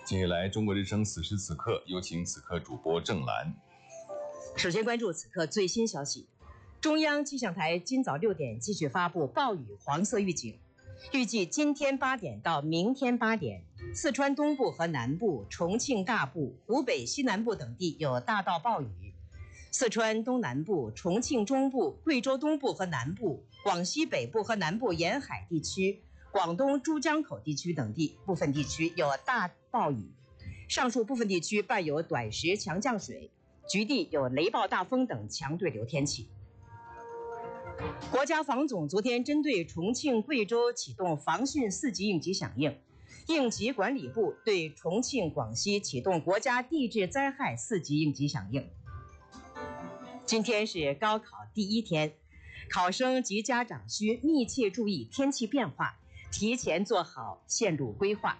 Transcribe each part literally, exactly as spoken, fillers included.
接下来，中国之声此时此刻有请此刻主播郑兰。 首先关注此刻最新消息，中央气象台今早六点继续发布暴雨黄色预警，预计今天八点到明天八点，四川东部和南部、重庆大部、湖北西南部等地有大到暴雨，四川东南部、重庆中部、贵州东部和南部、广西北部和南部沿海地区、广东珠江口地区等地部分地区有大暴雨，上述部分地区伴有短时强降水，局地有雷暴大风等强对流天气。国家防总昨天针对重庆、贵州启动防汛四级应急响应，应急管理部对重庆、广西启动国家地质灾害四级应急响应。今天是高考第一天，考生及家长需密切注意天气变化，提前做好线路规划。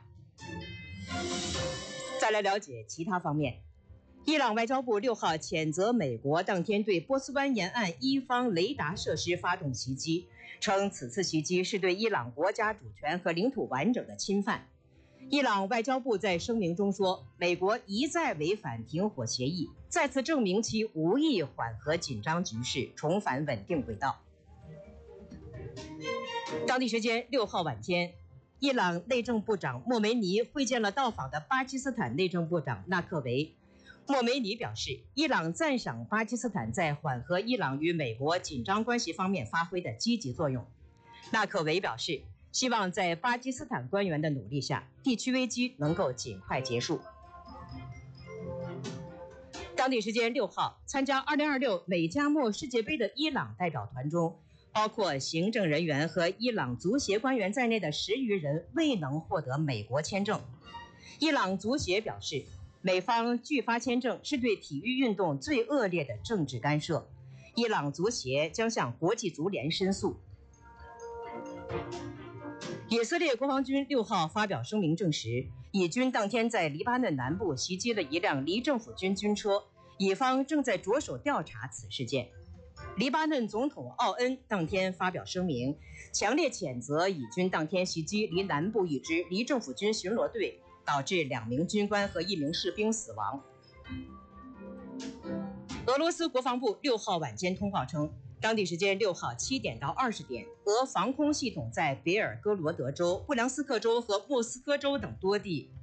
再来了解其他方面，伊朗外交部六号谴责美国当天对波斯湾沿岸伊方雷达设施发动袭击，称此次袭击是对伊朗国家主权和领土完整的侵犯。伊朗外交部在声明中说，美国一再违反停火协议，再次证明其无意缓和紧张局势，重返稳定轨道。当地时间六号晚间，伊朗内政部长莫梅尼会见了到访的巴基斯坦内政部长纳克维。莫梅尼表示，伊朗赞赏巴基斯坦在缓和伊朗与美国紧张关系方面发挥的积极作用。纳克维表示，希望在巴基斯坦官员的努力下，地区危机能够尽快结束。当地时间六号，参加二零二六美加墨世界杯的伊朗代表团中，包括行政人员和伊朗足协官员在内的十余人未能获得美国签证。伊朗足协表示，美方拒发签证是对体育运动最恶劣的政治干涉，伊朗足协将向国际足联申诉。以色列国防军六号发表声明证实，以军当天在黎巴嫩南部袭击了一辆黎政府军军车，以方正在着手调查此事件。黎巴嫩总统奥恩当天发表声明，强烈谴责以军当天袭击黎南部一支黎政府军巡逻队，导致两名军官和一名士兵死亡。俄罗斯国防部六号晚间通报称，当地时间六号七点到二十点，俄防空系统在别尔哥罗德州、布良斯克州和莫斯科州等多地